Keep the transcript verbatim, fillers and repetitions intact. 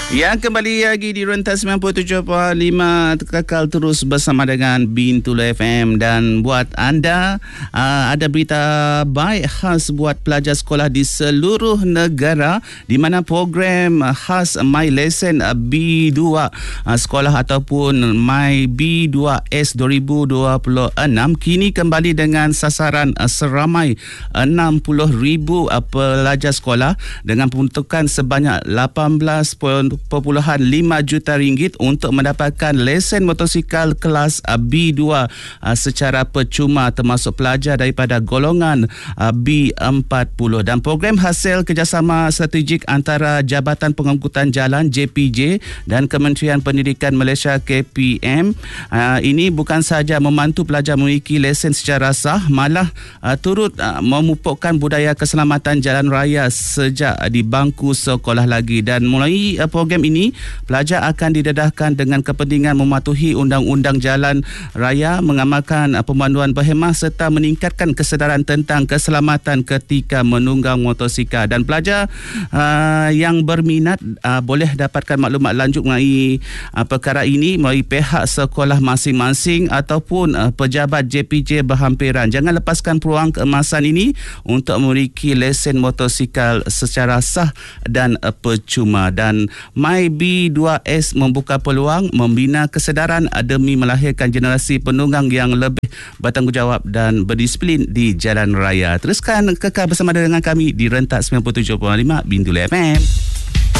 Yang kembali lagi di Rentas sembilan puluh tujuh perpuluhan lima, kekal terus bersama dengan Bintulu F M. Dan buat anda, uh, ada berita baik khas buat pelajar sekolah di seluruh negara, di mana program khas My Lesson B dua uh, sekolah ataupun My B dua S dua ribu dua puluh enam kini kembali dengan sasaran uh, seramai enam puluh ribu uh, pelajar sekolah dengan peruntukan sebanyak lapan belas perpuluhan lima juta ringgit untuk mendapatkan lesen motosikal kelas B dua secara percuma, termasuk pelajar daripada golongan B empat puluh. Dan program hasil kerjasama strategik antara Jabatan Pengangkutan Jalan J P J dan Kementerian Pendidikan Malaysia K P M ini bukan sahaja membantu pelajar memiliki lesen secara sah, malah turut memupukkan budaya keselamatan jalan raya sejak di bangku sekolah lagi. Dan mulai program ini, pelajar akan didedahkan dengan kepentingan mematuhi undang-undang jalan raya, mengamalkan pemanduan berhemah serta meningkatkan kesedaran tentang keselamatan ketika menunggang motosikal. Dan pelajar uh, yang berminat uh, boleh dapatkan maklumat lanjut mengenai uh, perkara ini melalui pihak sekolah masing-masing ataupun uh, pejabat J P J berhampiran. Jangan lepaskan peluang keemasan ini untuk memiliki lesen motosikal secara sah dan uh, percuma. Dan My B dua S membuka peluang membina kesedaran demi melahirkan generasi penunggang yang lebih bertanggungjawab dan berdisiplin di jalan raya. Teruskan kekal bersama dengan kami di Rentak sembilan puluh tujuh perpuluhan lima Bintulu F M.